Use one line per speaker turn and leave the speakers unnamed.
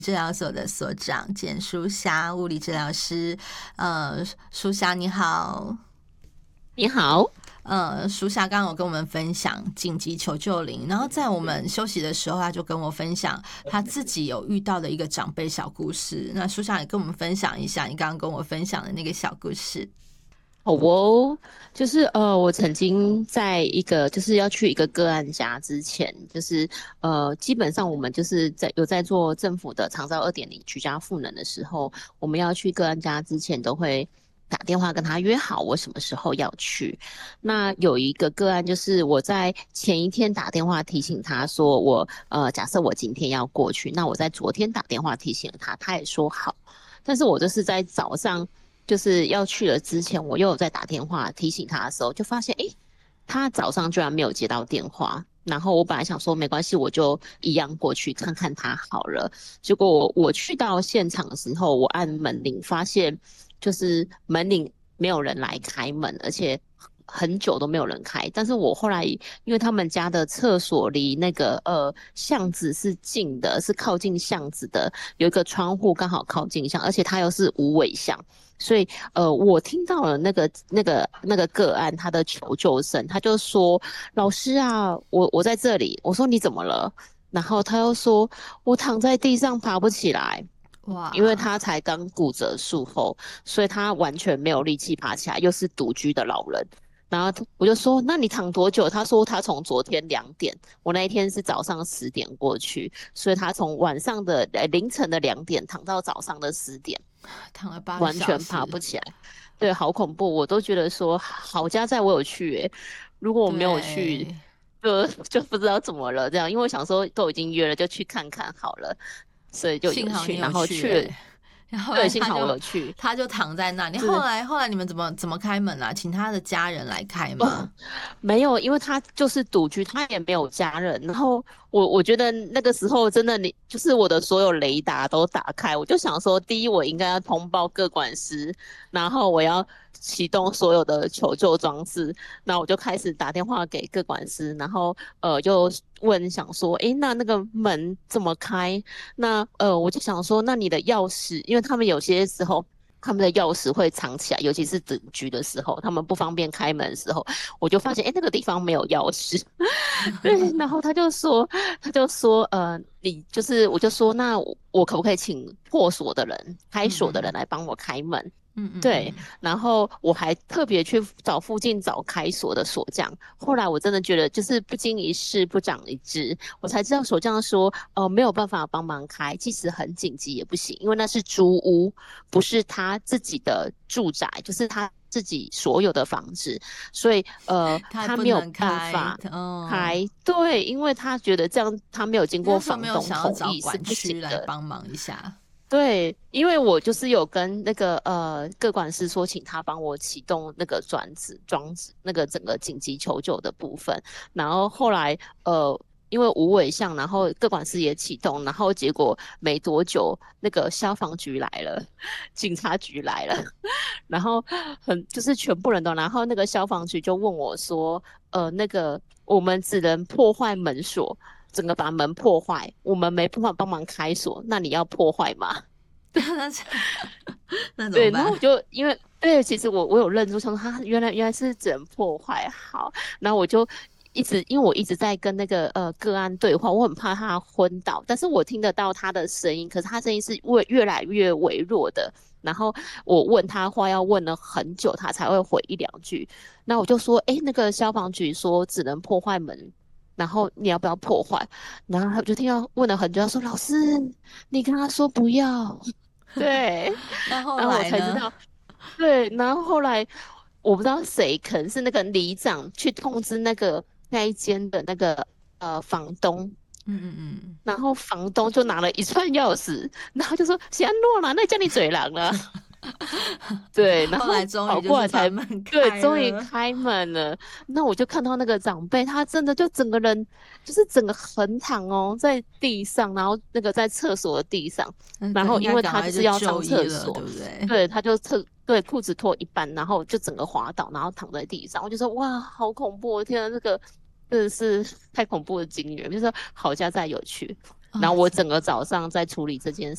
治疗所的所长简书霞物理治疗师。书霞你好。
你好。
书霞刚刚有跟我们分享紧急求救铃，然后在我们休息的时候，他就跟我分享他自己有遇到的一个长辈小故事。那书霞也跟我们分享一下你刚刚跟我分享的那个小故事。
好哦，就是我曾经在一个就是要去一个个案家之前，就是基本上我们就是在做政府的长照2.0居家赋能的时候，我们要去个案家之前都会打电话跟他约好我什么时候要去。那有一个个案就是我在前一天打电话提醒他说假设我今天要过去，那我在昨天打电话提醒了他，他也说好，但是我就是在早上。就是要去了之前，我又有在打电话提醒他的时候，就发现他早上居然没有接到电话。然后我本来想说没关系，我就一样过去看看他好了。结果我去到现场的时候，我按门铃，发现就是门铃没有人来开门，而且很久都没有人开。但是我后来因为他们家的厕所离那个巷子是近的，是靠近巷子的，有一个窗户刚好靠近巷，而且它又是无尾巷。所以我听到了那个个案他的求救声，他就说：“老师啊，我在这里。”我说：“你怎么了？”然后他又说：“我躺在地上爬不起来。”因为
哇，
他才刚骨折术后，所以他完全没有力气爬起来，又是独居的老人。然后我就说：“那你躺多久？”他说：“他从昨天2点，我那一天是早上10点过去，所以他从晚上的凌晨的2点躺到早上的10点。”
躺了八个
完全爬
小时。
不起来。对，好恐怖！我都觉得说好家在我有去如果我没有去，
对，
就不知道怎么了这样。因为我想说都已经约了，就去看看好了，所以就有去，
幸好你有
然后去了。
去然后
对，幸好我
来他就
有去。
他就躺在那里。后
是
来后来你们怎么开门啊？请他的家人来开吗？
哦，没有，因为他就是独居，他也没有家人。然后我觉得那个时候真的，你就是我的所有雷达都打开，我就想说，第一我应该要通报各管师，然后我要启动所有的求救装置，那我就开始打电话给各管师，然后就问想说，诶，那个门怎么开？那我就想说，那你的钥匙，因为他们有些时候。他们的钥匙会藏起来，尤其是独居的时候，他们不方便开门的时候，我就发现，那个地方没有钥匙。对，然后他就说，你就是，我就说，那我可不可以请破锁的人、开锁的人
嗯嗯
来帮我开门？
嗯嗯
对，
嗯。
然后我还特别去找附近找开锁的锁匠。后来我真的觉得，就是不经一事不长一智，我才知道锁匠说，没有办法帮忙开，即使很紧急也不行，因为那是租屋，不是他自己的住宅，就是他自己所有的房子，所以
他
他没有
不能开。
办法
哦，
开。对，因为他觉得这样他没有经过
那时候没
房东
有想要
同意是
找管
不行
区来
的。
帮忙一下。
对，因为我就是有跟那个各管师说，请他帮我启动那个装置那个整个紧急求救的部分。然后后来因为无尾巷，然后各管师也启动，然后结果没多久，那个消防局来了，警察局来了，然后就是全部人都，然后那个消防局就问我说，那个我们只能破坏门锁。整个把门破坏，我们没办法帮忙开锁，那你要破坏吗？
那那怎么
对，然后
办？
我就因为对，其实我有认出，想说他原来是只能破坏好，然后我就因为我一直在跟那个个案对话，我很怕他昏倒，但是我听得到他的声音，可是他声音是越来越微弱的。然后我问他话要问了很久，他才会回1、2句。那我就说，那个消防局说只能破坏门，然后你要不要破坏？然后他就听到问了很久，他说老师，你跟他说不要。对，
那后
然后我
来呢？
才知道，对，然后后来我不知道谁，可能是那个里长去通知那一间的那个房东，
嗯嗯嗯。
然后房东就拿了一串钥匙，然后就说喜安诺啦，那叫你嘴狼了。对，然后
后来终于
跑
就是把
过来才
门
对，
开了。
终于开门了。那我就看到那个长辈，他真的就整个人就是整个横躺哦，在地上，然后那个在厕所的地上，然后
应该
因为他就
赶快就
是要上
就医了，对
厕所，
不对？
对，他就对裤子脱一半，然后就整个滑倒，然后躺在地上。我就说哇，好恐怖！我天啊，这个真的是太恐怖的经验，就是说好家在有趣。然
啊，
后我整个早上在处理这件